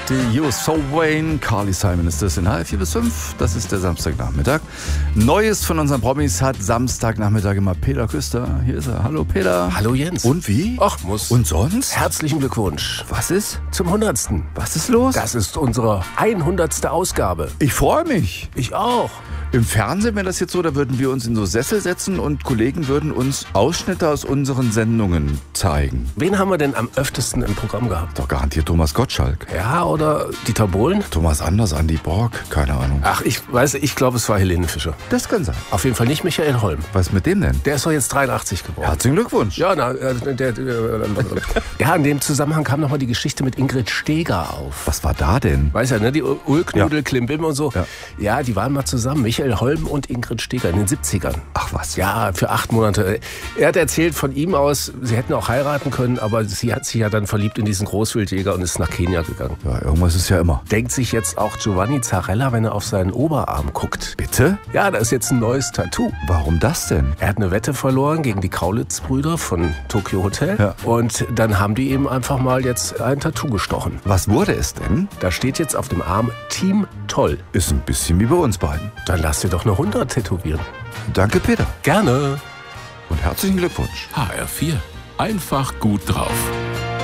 You So Wayne, Carly Simon ist das in H4 bis 5. Das ist der Samstagnachmittag. Neues von unseren Promis hat Samstagnachmittag immer Peter Küster. Hier ist er. Hallo Peter. Hallo Jens. Und wie? Ach, muss. Und sonst? Herzlichen Glückwunsch. Was ist? Zum 100. Was ist los? Das ist unsere 100. Ausgabe. Ich freue mich. Ich auch. Im Fernsehen wäre das jetzt so, da würden wir uns in so Sessel setzen und Kollegen würden uns Ausschnitte aus unseren Sendungen zeigen. Wen haben wir denn am öftesten im Programm gehabt? Doch garantiert Thomas Gottschalk. Ja, oder Dieter Bohlen? Thomas Anders, Andi Borg, keine Ahnung. Ach, ich glaube, es war Helene Fischer. Das kann sein. Auf jeden Fall nicht Michael Holm. Was mit dem denn? Der ist doch jetzt 83 geworden. Herzlichen Glückwunsch. Ja, ja, in dem Zusammenhang kam nochmal die Geschichte mit Ingrid Steeger auf. Was war da denn? Weißt ja, ne, die Ulknudel, Ja. Klimbim und so. Ja. Ja, die waren mal zusammen, Michael Holm und Ingrid Steeger in den 70ern. Ach was. Ja, für 8 Monate. Er hat erzählt von ihm aus, sie hätten auch heiraten können, aber sie hat sich ja dann verliebt in diesen Großwildjäger und ist nach Kenia gegangen. Ja, irgendwas ist ja immer. Denkt sich jetzt auch Giovanni Zarella, wenn er auf seinen Oberarm guckt. Bitte? Ja, da ist jetzt ein neues Tattoo. Warum das denn? Er hat eine Wette verloren gegen die Kaulitz-Brüder von Tokyo Hotel. Ja. Und dann haben die ihm einfach mal jetzt ein Tattoo gestochen. Was wurde es denn? Da steht jetzt auf dem Arm Team Toll. Ist ein bisschen wie bei uns beiden. Dann lass dir doch eine 100 tätowieren. Danke, Peter. Gerne. Und herzlichen Glückwunsch. HR4. Einfach gut drauf.